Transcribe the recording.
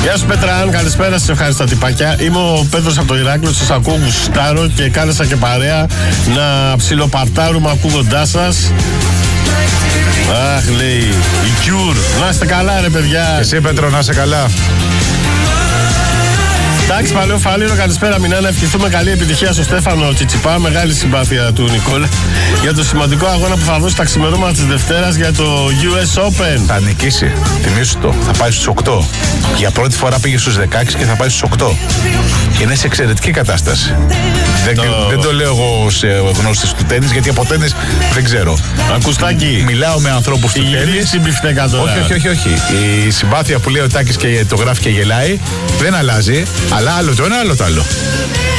Γεια σου Πέτραν, καλησπέρα σας, ευχαριστώ τυπάκια. Είμαι ο Πέτρος από το Ηράκλειο, σας ακούω, γουστάρω και κάλεσα και παρέα να ψιλοπαρτάρουμε ακούγοντάς σας. Αχ, λέει η Cure. Να είστε καλά ρε παιδιά. Εσύ Πέτρο, να είστε καλά. Εντάξει, παλαιό Φαλήρο, καλησπέρα Μινά. Να ευχηθούμε καλή επιτυχία στο Στέφανο Τσιτσιπά. Μεγάλη συμπάθεια του Νικόλα για το σημαντικό αγώνα που θα δώσει τα ξημερώματα της Δευτέρας για το US Open. Θα νικήσει. Θυμήσου το. Θα πάει στους 8. Για πρώτη φορά πήγε στους 16 και θα πάει στους 8. Είναι σε εξαιρετική κατάσταση. Δεν το λέω εγώ σε γνώστες του τέννις, γιατί από τέννις δεν ξέρω. Ακουστάκι. Μιλάω με ανθρώπους του τέννις. Όχι. Η συμπάθεια που λέει ο Τάκης και το γράφει και γελάει δεν αλλάζει. Αλλά άλλο το ένα, άλλο το άλλο.